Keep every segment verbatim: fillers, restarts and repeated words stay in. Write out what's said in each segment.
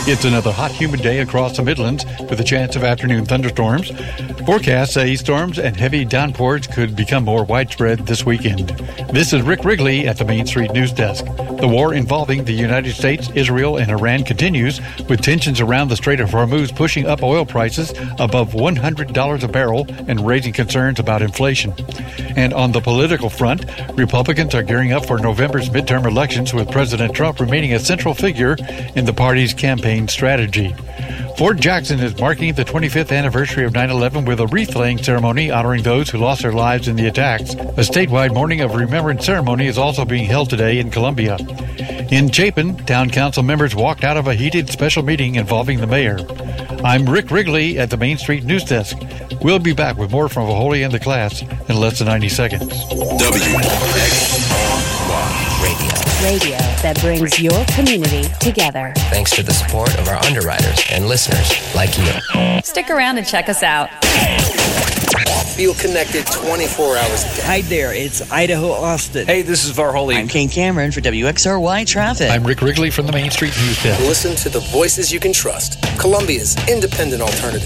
It's another hot, humid day across the Midlands with a chance of afternoon thunderstorms. Forecasts say storms and heavy downpours could become more widespread this weekend. This is Rick Wrigley at the Main Street News Desk. The war involving the United States, Israel, and Iran continues, with tensions around the Strait of Hormuz pushing up oil prices above one hundred dollars a barrel and raising concerns about inflation. And on the political front, Republicans are gearing up for November's midterm elections, with President Trump remaining a central figure in the party's campaign strategy. Fort Jackson is marking the twenty-fifth anniversary of nine eleven with a wreath-laying ceremony honoring those who lost their lives in the attacks. A statewide morning of remembrance ceremony is also being held today in Columbia. In Chapin, town council members walked out of a heated special meeting involving the mayor. I'm Rick Wrigley at the Main Street News Desk. We'll be back with more from Holy and the Class in less than ninety seconds. W X R Y Radio. Radio that brings your community together. Thanks to the support of our underwriters and listeners like you. Stick around and check us out. Feel connected twenty-four hours a day. Hi there, it's Idaho Austin. Hey, this is Varholy. I'm Kane Cameron for W X R Y Traffic. I'm Rick Wrigley from the Main Street News Desk. Listen to the voices you can trust. Columbia's independent alternative.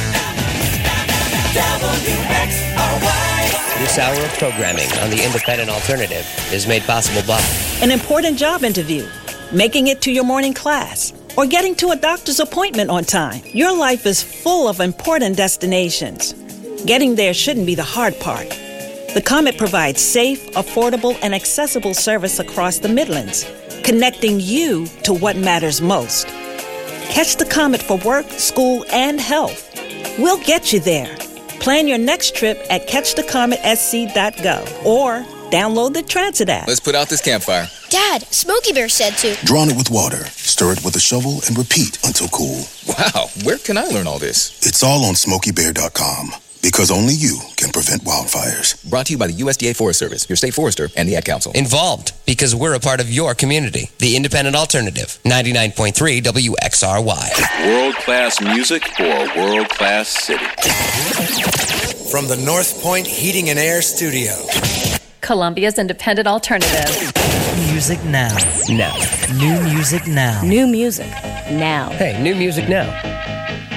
W X R Y. This hour of programming on the Independent Alternative is made possible by an important job interview, making it to your morning class, or getting to a doctor's appointment on time. Your life is full of important destinations. Getting there shouldn't be the hard part. The Comet provides safe, affordable, and accessible service across the Midlands, connecting you to what matters most. Catch the Comet for work, school, and health. We'll get you there. Plan your next trip at catch the comet s c dot gov or download the Transit app. Let's put out this campfire. Dad, Smokey Bear said to drown it with water, stir it with a shovel, and repeat until cool. Wow, where can I learn all this? It's all on smokey bear dot com, because only you can prevent wildfires. Brought to you by the U S D A Forest Service, your state forester, and the Ad Council. Involved because we're a part of your community. The Independent Alternative, ninety-nine point three W X R Y. World-class music for a world-class city. From the North Point Heating and Air Studio. Columbia's Independent Alternative. Music now. Now. New music now. New music now. Hey, new music now.